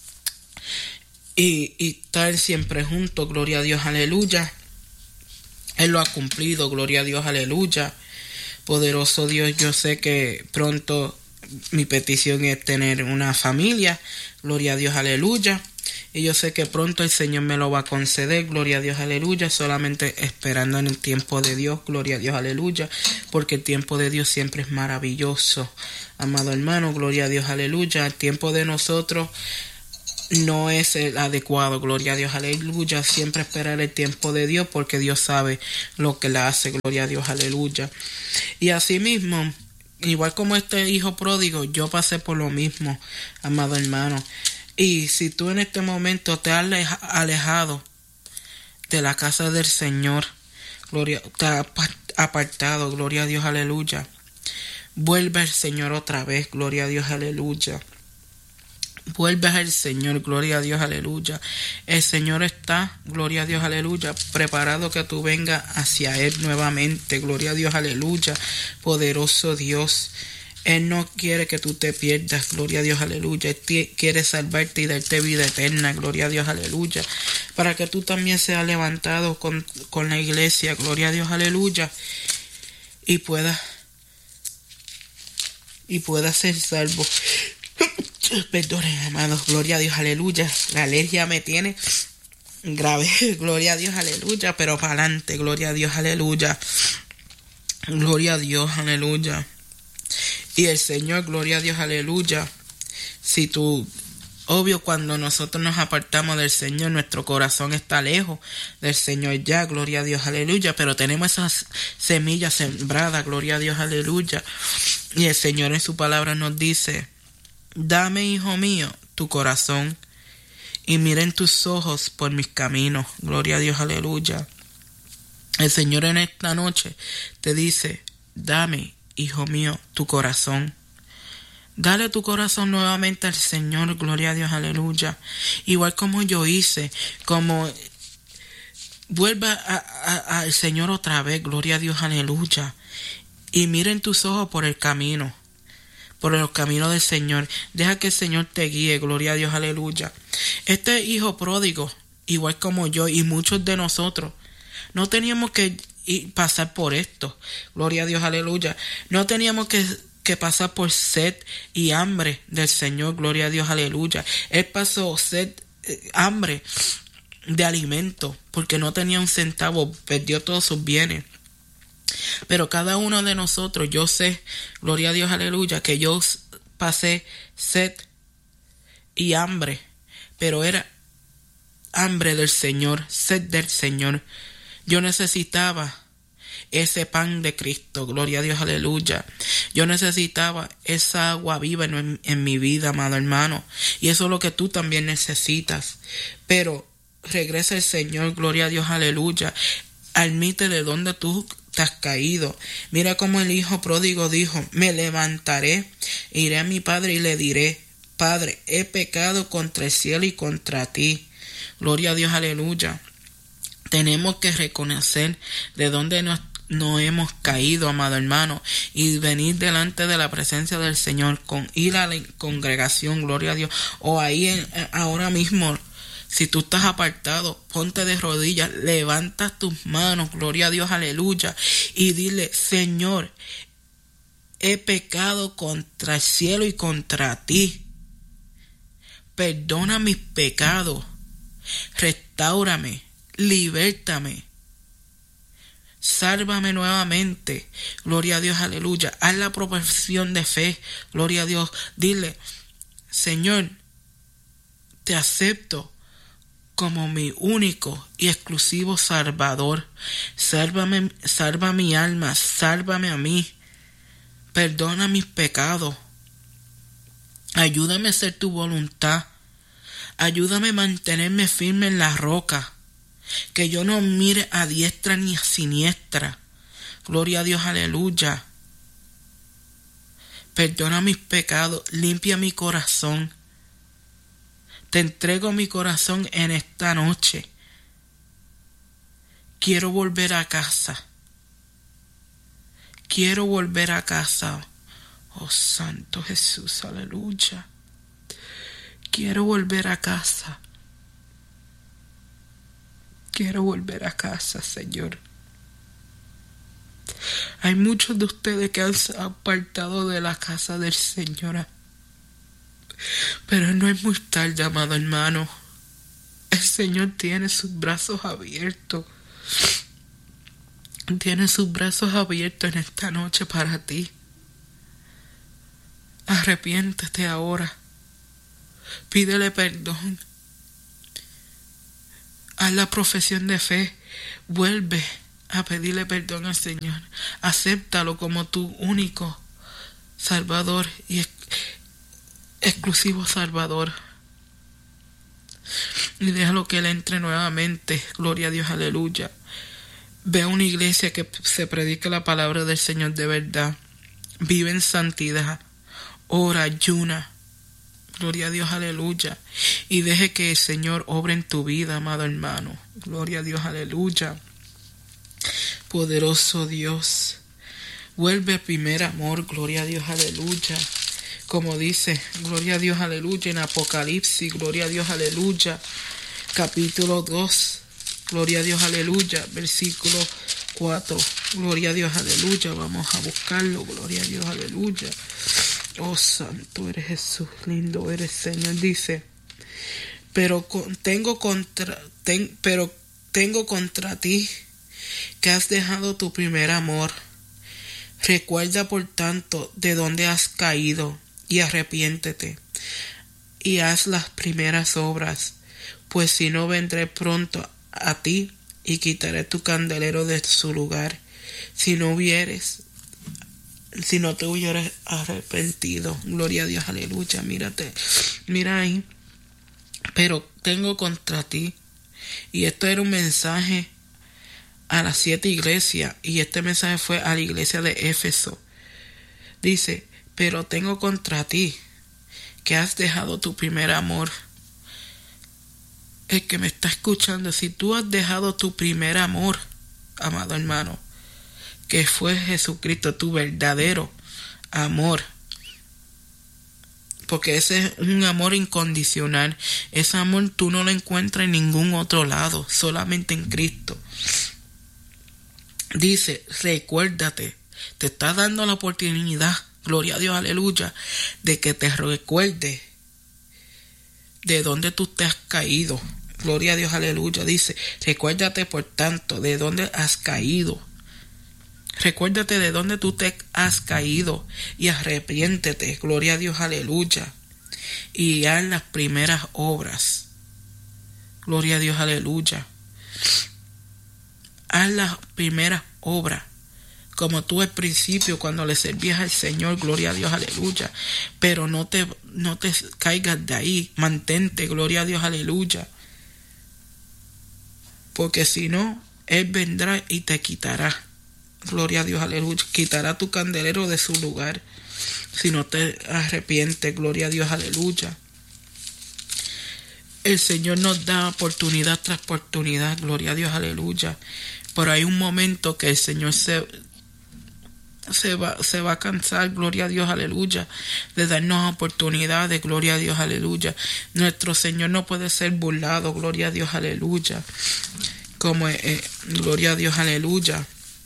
Y, y estar siempre juntos, gloria a Dios, aleluya. Él lo ha cumplido, gloria a Dios, aleluya. Poderoso Dios, yo sé que pronto mi petición es tener una familia, gloria a Dios, aleluya. Y yo sé que pronto el Señor me lo va a conceder, gloria a Dios, aleluya, solamente esperando en el tiempo de Dios, gloria a Dios, aleluya, porque el tiempo de Dios siempre es maravilloso, amado hermano, gloria a Dios, aleluya. El tiempo de nosotros no es el adecuado, gloria a Dios, aleluya. Siempre esperar el tiempo de Dios, porque Dios sabe lo que le hace, gloria a Dios, aleluya. Y así mismo, igual como este hijo pródigo, yo pasé por lo mismo, amado hermano. Y si tú en este momento te has alejado de la casa del Señor, gloria, te has apartado, gloria a Dios, aleluya, vuelve al Señor otra vez, gloria a Dios, aleluya. Vuelves al Señor, gloria a Dios, aleluya. El Señor está, gloria a Dios, aleluya, preparado que tú vengas hacia Él nuevamente, gloria a Dios, aleluya. Poderoso Dios, Él no quiere que tú te pierdas, gloria a Dios, aleluya. Él quiere salvarte y darte vida eterna, gloria a Dios, aleluya, para que tú también seas levantado con, con la iglesia, gloria a Dios, aleluya, y puedas y puedas ser salvo. Perdonen, hermanos, gloria a Dios, aleluya. La alergia me tiene grave, gloria a Dios, aleluya, pero para adelante, gloria a Dios, aleluya. Gloria a Dios, aleluya. Y el Señor, gloria a Dios, aleluya. Si tú, obvio, cuando nosotros nos apartamos del Señor, nuestro corazón está lejos del Señor ya, gloria a Dios, aleluya, pero tenemos esas semillas sembradas, gloria a Dios, aleluya. Y el Señor en su palabra nos dice: dame, hijo mío, tu corazón, y miren tus ojos por mis caminos. Gloria a Dios, aleluya. El Señor en esta noche te dice: dame, hijo mío, tu corazón. Dale tu corazón nuevamente al Señor, gloria a Dios, aleluya. Igual como yo hice, como vuelva al Señor otra vez, gloria a Dios, aleluya. Y miren tus ojos por el camino, por los caminos del Señor. Deja que el Señor te guíe, gloria a Dios, aleluya. Este hijo pródigo, igual como yo y muchos de nosotros, no teníamos que pasar por esto, gloria a Dios, aleluya. No teníamos que, que pasar por sed y hambre del Señor, gloria a Dios, aleluya. Él pasó sed, eh, hambre de alimento, porque no tenía un centavo, perdió todos sus bienes. Pero cada uno de nosotros, yo sé, gloria a Dios, aleluya, que yo pasé sed y hambre, pero era hambre del Señor, sed del Señor. Yo necesitaba ese pan de Cristo, gloria a Dios, aleluya. Yo necesitaba esa agua viva en, en mi vida, amado hermano, y eso es lo que tú también necesitas. Pero regresa el Señor, gloria a Dios, aleluya. Admite de dónde tú te has caído. Mira cómo el hijo pródigo dijo: me levantaré, iré a mi padre y le diré: Padre, he pecado contra el cielo y contra ti. Gloria a Dios, aleluya. Tenemos que reconocer de dónde nos, nos hemos caído, amado hermano, y venir delante de la presencia del Señor, con ir a la congregación, gloria a Dios, o ahí en, ahora mismo. Si tú estás apartado, ponte de rodillas, levanta tus manos, gloria a Dios, aleluya, y dile: Señor, he pecado contra el cielo y contra ti. Perdona mis pecados, restáurame, libértame, sálvame nuevamente, gloria a Dios, aleluya. Haz la profesión de fe, gloria a Dios. Dile: Señor, te acepto como mi único y exclusivo Salvador. Sálvame, salva mi alma, sálvame a mí. Perdona mis pecados. Ayúdame a hacer tu voluntad. Ayúdame a mantenerme firme en la roca. Que yo no mire a diestra ni a siniestra. Gloria a Dios, aleluya. Perdona mis pecados, limpia mi corazón. Te entrego mi corazón en esta noche. Quiero volver a casa. Quiero volver a casa. Oh, Santo Jesús, aleluya. Quiero volver a casa. Quiero volver a casa, Señor. Hay muchos de ustedes que han apartado de la casa del Señor. Pero no es muy tarde, amado hermano. Señor tiene sus brazos abiertos. Tiene sus brazos abiertos en esta noche para ti. Arrepiéntete ahora. Pídele perdón. Haz la profesión de fe. Vuelve a pedirle perdón al Señor. Acéptalo como tu único Salvador y ex- exclusivo Salvador. Y déjalo que Él entre nuevamente. Gloria a Dios, aleluya. Ve a una iglesia que se predique la palabra del Señor de verdad. Vive en santidad. Ora, ayuna. Gloria a Dios, aleluya. Y deje que el Señor obre en tu vida, amado hermano. Gloria a Dios, aleluya. Poderoso Dios. Vuelve al primer amor. Gloria a Dios, aleluya. Como dice, gloria a Dios, aleluya, en Apocalipsis. Gloria a Dios, aleluya. Capítulo dos. Gloria a Dios, aleluya. Versículo cuatro. Gloria a Dios, aleluya. Vamos a buscarlo. Gloria a Dios, aleluya. Oh, santo eres Jesús, lindo eres Señor. Dice, pero con, tengo contra ten, pero tengo contra ti que has dejado tu primer amor. Recuerda por tanto de dónde has caído y arrepiéntete y haz las primeras obras, pues si no vendré pronto a ti y quitaré tu candelero de su lugar, si no hubieres si no te hubieras arrepentido. Gloria a Dios, aleluya. Mírate, mira ahí. Pero tengo contra ti. Y esto era un mensaje a las siete iglesias. Y este mensaje fue a la iglesia de Éfeso. Dice, pero tengo contra ti que has dejado tu primer amor. El que me está escuchando, si tú has dejado tu primer amor, amado hermano, que fue Jesucristo, tu verdadero amor, porque ese es un amor incondicional. Ese amor tú no lo encuentras en ningún otro lado, solamente en Cristo. Dice, recuérdate, te está dando la oportunidad, gloria a Dios, aleluya, de que te recuerde de dónde tú te has caído. Gloria a Dios, aleluya. Dice, recuérdate por tanto de dónde has caído. Recuérdate de dónde tú te has caído y arrepiéntete, gloria a Dios, aleluya, y haz las primeras obras, gloria a Dios, aleluya. Haz las primeras obras, como tú al principio cuando le servías al Señor, gloria a Dios, aleluya, pero no te, no te caigas de ahí, mantente, gloria a Dios, aleluya, porque si no, Él vendrá y te quitará. Gloria a Dios, aleluya. Quitará tu candelero de su lugar si no te arrepientes. Gloria a Dios, aleluya. El Señor nos da oportunidad tras oportunidad. Gloria a Dios, aleluya. Pero hay un momento que el Señor se, se, va, se va a cansar. Gloria a Dios, aleluya. De darnos oportunidades. Gloria a Dios, aleluya. Nuestro Señor no puede ser burlado. Gloria a Dios, aleluya. Como eh, gloria a Dios, aleluya.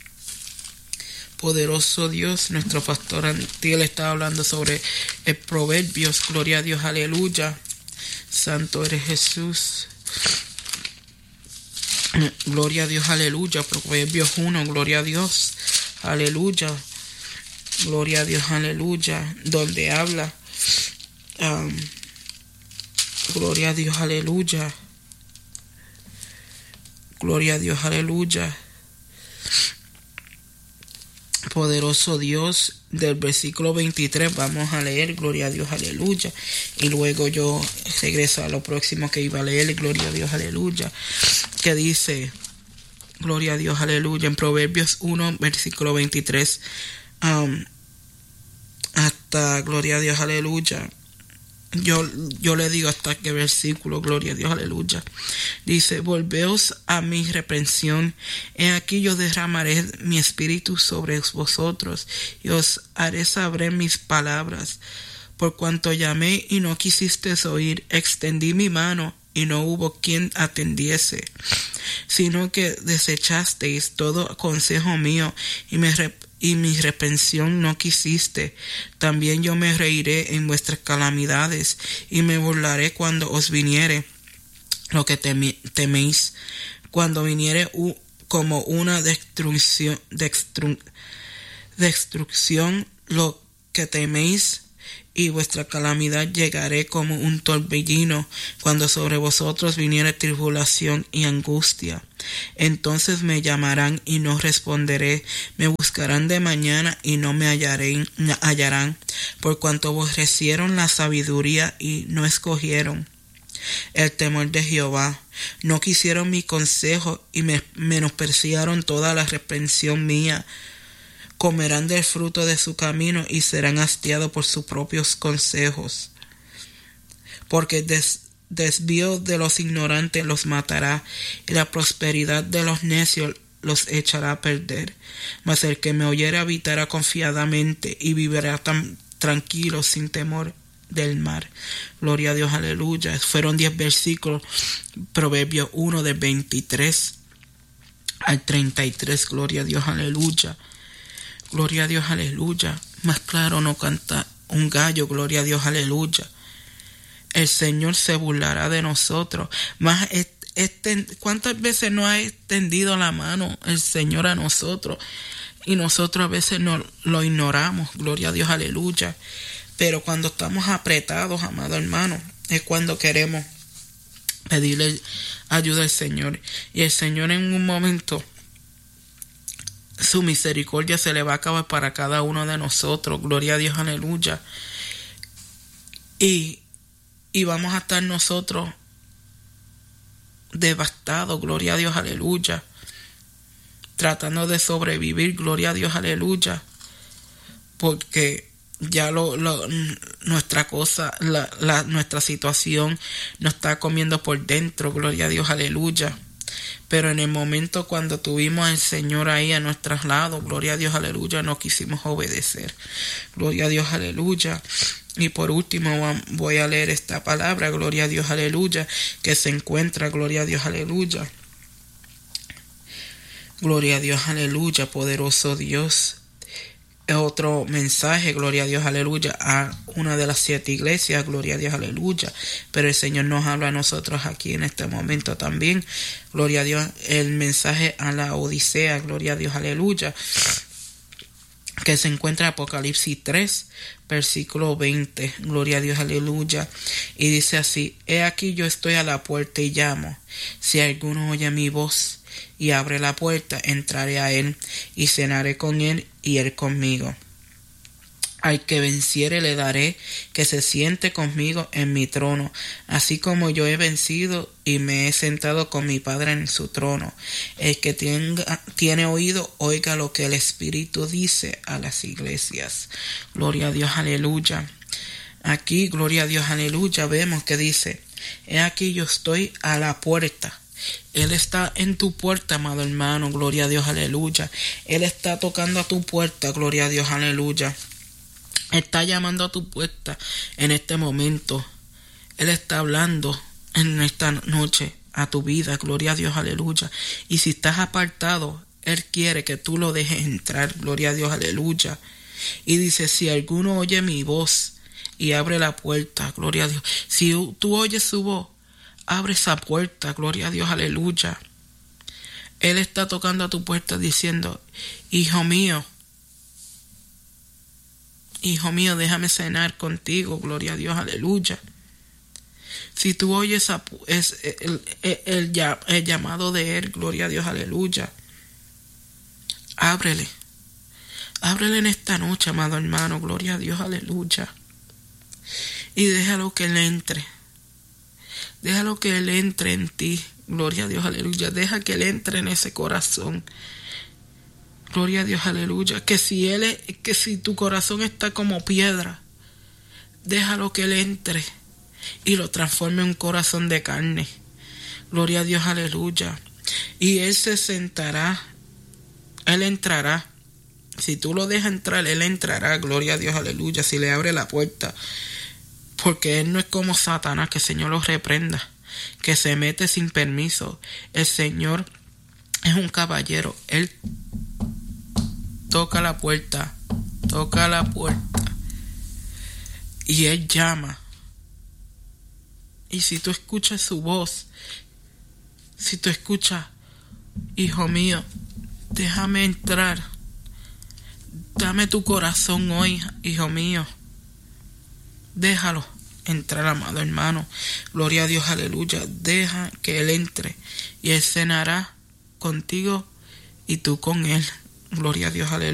Poderoso Dios, nuestro pastor Antiel estaba hablando sobre el Proverbios, gloria a Dios, aleluya. Santo eres Jesús. Gloria a Dios, aleluya. Proverbios uno, gloria a Dios, aleluya. Gloria a Dios, aleluya. Donde habla, um, gloria a Dios, aleluya. Gloria a Dios, aleluya. Poderoso Dios, del versículo veintitrés vamos a leer, gloria a Dios, aleluya, y luego yo regreso a lo próximo que iba a leer, gloria a Dios, aleluya, que dice, gloria a Dios, aleluya, en Proverbios uno, versículo veintitrés, um, hasta, gloria a Dios, aleluya, yo, yo le digo hasta qué versículo, gloria a Dios, aleluya. Dice, volveos a mi reprensión, he aquí yo derramaré mi espíritu sobre vosotros, y os haré saber mis palabras. Por cuanto llamé y no quisisteis oír, extendí mi mano y no hubo quien atendiese, sino que desechasteis todo consejo mío y me rep y mi reprensión no quisiste. También yo me reiré en vuestras calamidades y me burlaré cuando os viniere lo que temi- teméis, cuando viniere u- como una destrucción, destru- destrucción, lo que teméis, y vuestra calamidad llegaré como un torbellino, cuando sobre vosotros viniere tribulación y angustia. Entonces me llamarán y no responderé, me buscarán de mañana y no me hallaré, hallarán, por cuanto aborrecieron la sabiduría y no escogieron el temor de Jehová. No quisieron mi consejo y me menospreciaron toda la reprensión mía. Comerán del fruto de su camino y serán hastiados por sus propios consejos. Porque des, desvío de los ignorantes los matará, y la prosperidad de los necios los echará a perder. Mas el que me oyere habitará confiadamente y vivirá tan tranquilo sin temor del mar. Gloria a Dios, aleluya. Fueron diez versículos, Proverbios uno de veintitrés al treinta y tres. Gloria a Dios, aleluya. Gloria a Dios, aleluya. Más claro no canta un gallo. Gloria a Dios, aleluya. El Señor se burlará de nosotros. Más este, ¿cuántas veces no ha extendido la mano el Señor a nosotros? Y nosotros a veces no lo ignoramos. Gloria a Dios, aleluya. Pero cuando estamos apretados, amado hermano, es cuando queremos pedirle ayuda al Señor. Y el Señor en un momento, su misericordia se le va a acabar para cada uno de nosotros. Gloria a Dios, aleluya. Y, y vamos a estar nosotros devastados. Gloria a Dios, aleluya. Tratando de sobrevivir. Gloria a Dios, aleluya. Porque ya lo, lo nuestra cosa, la, la, nuestra situación nos está comiendo por dentro. Gloria a Dios, aleluya. Pero en el momento cuando tuvimos al Señor ahí a nuestros lados, gloria a Dios, aleluya, no quisimos obedecer. Gloria a Dios, aleluya. Y por último voy a leer esta palabra, gloria a Dios, aleluya, que se encuentra, gloria a Dios, aleluya. Gloria a Dios, aleluya, poderoso Dios. Otro mensaje, gloria a Dios, aleluya, a una de las siete iglesias, gloria a Dios, aleluya. Pero el Señor nos habla a nosotros aquí en este momento también, gloria a Dios, el mensaje a la Odisea, gloria a Dios, aleluya, que se encuentra en Apocalipsis tres, versículo veinte, gloria a Dios, aleluya, y dice así: he aquí yo estoy a la puerta y llamo, si alguno oye mi voz y abre la puerta, entraré a él y cenaré con él y él conmigo. Al que venciere le daré que se siente conmigo en mi trono, así como yo he vencido y me he sentado con mi Padre en su trono. El que tenga, tiene oído, oiga lo que el Espíritu dice a las iglesias. Gloria a Dios, aleluya. Aquí, gloria a Dios, aleluya, vemos que dice: he aquí yo estoy a la puerta. Él está en tu puerta, amado hermano, gloria a Dios, aleluya. Él está tocando a tu puerta, gloria a Dios, aleluya. Está llamando a tu puerta en este momento. Él está hablando en esta noche a tu vida, gloria a Dios, aleluya. Y si estás apartado, Él quiere que tú lo dejes entrar, gloria a Dios, aleluya. Y dice: si alguno oye mi voz y abre la puerta, gloria a Dios. Si tú oyes su voz, abre esa puerta, gloria a Dios, aleluya. Él está tocando a tu puerta diciendo: hijo mío, hijo mío, déjame cenar contigo, gloria a Dios, aleluya. Si tú oyes a, es, el, el, el, el llamado de Él, gloria a Dios, aleluya, ábrele. Ábrele en esta noche, amado hermano, gloria a Dios, aleluya. Y déjalo que Él entre. Déjalo que Él entre en ti, gloria a Dios, aleluya. Deja que Él entre en ese corazón, gloria a Dios, aleluya. Que si Él es, que si tu corazón está como piedra, déjalo que Él entre y lo transforme en un corazón de carne, gloria a Dios, aleluya. Y Él se sentará, Él entrará. Si tú lo dejas entrar, Él entrará, gloria a Dios, aleluya. Si le abre la puerta. Porque Él no es como Satanás, que el Señor lo reprenda, que se mete sin permiso. El Señor es un caballero. Él toca la puerta, toca la puerta, y Él llama. Y si tú escuchas su voz, si tú escuchas, hijo mío, déjame entrar. Dame tu corazón hoy, hijo mío. Déjalo entrar, amado hermano. Gloria a Dios, aleluya. Deja que Él entre y Él cenará contigo y tú con Él. Gloria a Dios, aleluya.